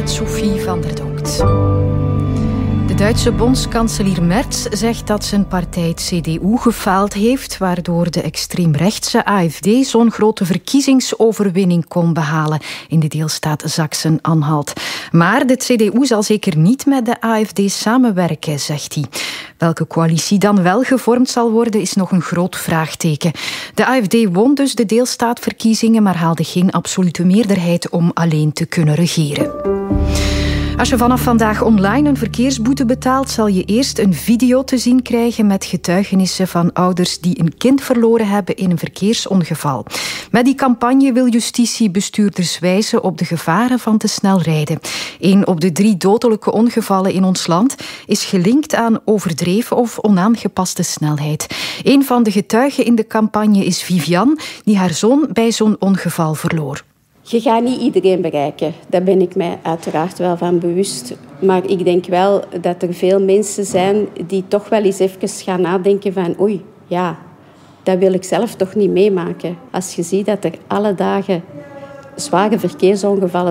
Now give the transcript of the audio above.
met Sophie van der Donkt. De Duitse bondskanselier Merz zegt dat zijn partij het CDU gefaald heeft, waardoor de extreemrechtse AfD zo'n grote verkiezingsoverwinning kon behalen in de deelstaat Sachsen-Anhalt. Maar de CDU zal zeker niet met de AfD samenwerken, zegt hij. Welke coalitie dan wel gevormd zal worden, is nog een groot vraagteken. De AfD won dus de deelstaatverkiezingen, maar haalde geen absolute meerderheid om alleen te kunnen regeren. Als je vanaf vandaag online een verkeersboete betaalt, zal je eerst een video te zien krijgen met getuigenissen van ouders die een kind verloren hebben in een verkeersongeval. Met die campagne wil justitie bestuurders wijzen op de gevaren van te snel rijden. 1 op de 3 dodelijke ongevallen in ons land is gelinkt aan overdreven of onaangepaste snelheid. Een van de getuigen in de campagne is Vivian, die haar zoon bij zo'n ongeval verloor. Je gaat niet iedereen bereiken. Daar ben ik mij uiteraard wel van bewust. Maar ik denk wel dat er veel mensen zijn die toch wel eens even gaan nadenken van oei, ja, dat wil ik zelf toch niet meemaken. Als je ziet dat er alle dagen zware verkeersongevallen